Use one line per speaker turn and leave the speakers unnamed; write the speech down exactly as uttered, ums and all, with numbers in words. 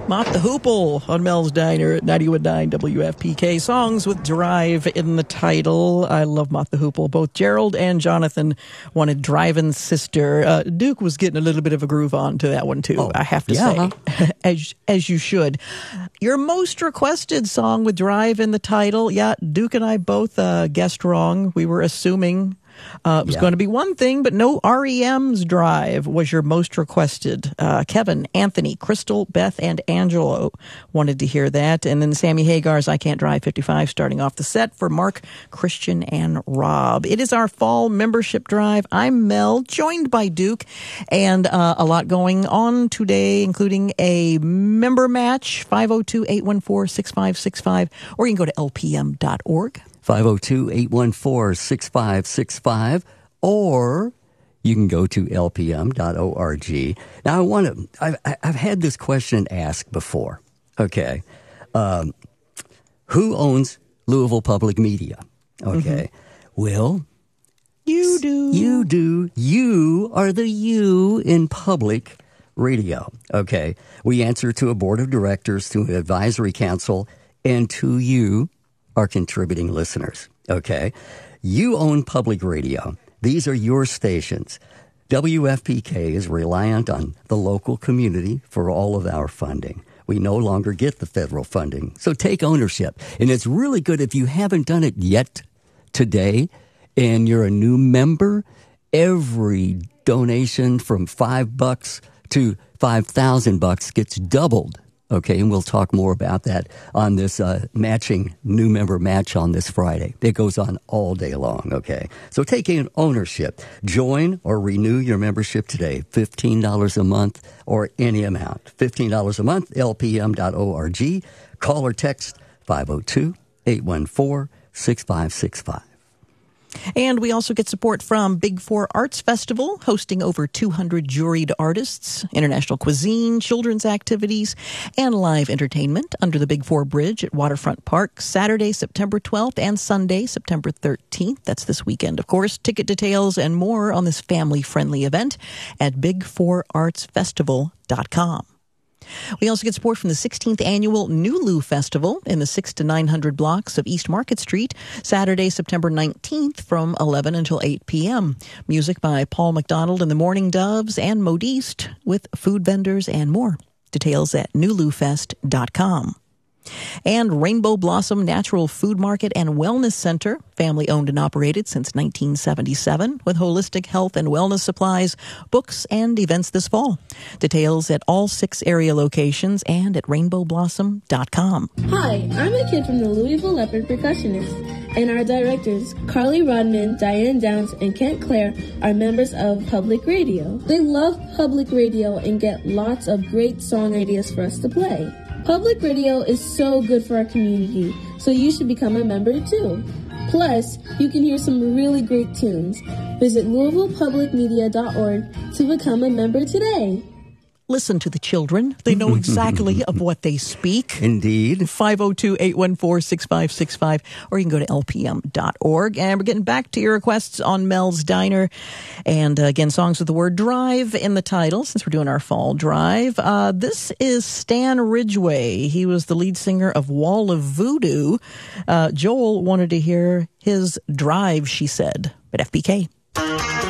Mott the Hoople on Mel's Diner at ninety-one point nine W F P K. Songs with Drive in the title. I love Mott the Hoople. Both Gerald and Jonathan wanted Drivin' Sister. Uh, Duke was getting a little bit of a groove on to that one, too, oh, I have to
yeah.
say, as, as you should. Your most requested song with Drive in the title, yeah, Duke and I both uh, guessed wrong. We were assuming Uh, it was
yeah.
going to be one thing, but no, R E M's Drive was your most requested. Uh, Kevin, Anthony, Crystal, Beth, and Angelo wanted to hear that. And then Sammy Hagar's I Can't Drive fifty-five starting off the set for Mark, Christian, and Rob. It is our fall membership drive. I'm Mel, joined by Duke, and uh, a lot going on today, including a member match, five oh two, eight one four, six five six five, or you can go to L P M dot org.
five oh two, eight one four, six five six five, or you can go to L P M dot org. Now, I want to, I've, I've had this question asked before. Okay. Um, who owns Louisville Public Media? Okay. Mm-hmm. Well,
you do.
You do. You are the you in public radio. Okay. We answer to a board of directors, to an advisory council, and to you, our contributing listeners, okay? You own public radio. These are your stations. W F P K is reliant on the local community for all of our funding. We no longer get the federal funding, so take ownership. And it's really good if you haven't done it yet today and you're a new member, every donation from five bucks to five thousand bucks gets doubled. Okay, and we'll talk more about that on this uh, matching new member match on this Friday. It goes on all day long, okay? So take in ownership. Join or renew your membership today. fifteen dollars a month or any amount. fifteen dollars a month, L P M dot org. Call or text five oh two, eight one four, six five six five.
And we also get support from Big Four Arts Festival, hosting over two hundred juried artists, international cuisine, children's activities, and live entertainment under the Big Four Bridge at Waterfront Park, Saturday, September twelfth, and Sunday, September thirteenth. That's this weekend, of course. Ticket details and more on this family-friendly event at big four arts festival dot com. We also get support from the sixteenth Annual Nulu Festival in the six to nine hundred blocks of East Market Street, Saturday, September nineteenth from eleven until eight p.m. Music by Paul McDonald and the Morning Doves and Modiste with food vendors and more. Details at nulu fest dot com. And Rainbow Blossom Natural Food Market and Wellness Center, family owned and operated since nineteen seventy-seven, with holistic health and wellness supplies, books, and events this fall. Details at all six area locations and at rainbow blossom dot com.
Hi, I'm a kid from the Louisville Leopard Percussionists, and our directors, Carly Rodman, Diane Downs, and Kent Clare, are members of Public Radio. They love public radio and get lots of great song ideas for us to play. Public radio is so good for our community, so you should become a member too. Plus, you can hear some really great tunes. Visit Louisville Public Media dot org to become a member today.
Listen to the children. They know exactly of what they speak.
Indeed.
five oh two, eight one four, six five six five, or you can go to L P M dot org. And we're getting back to your requests on Mel's Diner. And uh, again, songs with the word drive in the title, since we're doing our fall drive. Uh, this is Stan Ridgway. He was the lead singer of Wall of Voodoo. Uh, Joel wanted to hear his Drive, she said, at F B K.